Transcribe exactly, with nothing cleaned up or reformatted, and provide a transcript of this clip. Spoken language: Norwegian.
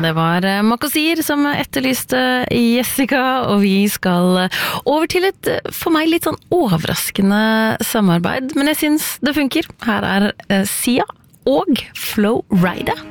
det var Makosir som etterlyste Jessica, og vi skal over til et for meg litt sånn overraskende samarbeid, men jeg synes det funker. Her er Sia og Flow Rida.